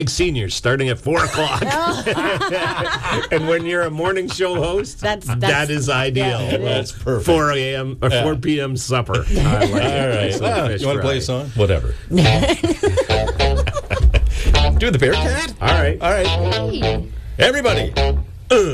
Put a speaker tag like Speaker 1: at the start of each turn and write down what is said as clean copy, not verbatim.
Speaker 1: Seniors starting at 4 o'clock. And when you're a morning show host, that is ideal.
Speaker 2: Yeah, that's perfect.
Speaker 1: 4 a.m. or 4 p.m. supper. I like
Speaker 2: All right.
Speaker 1: Well,
Speaker 2: you want to play a song? Whatever. Do the Bearcat?
Speaker 1: All right.
Speaker 2: All right.
Speaker 3: Hey.
Speaker 2: Everybody.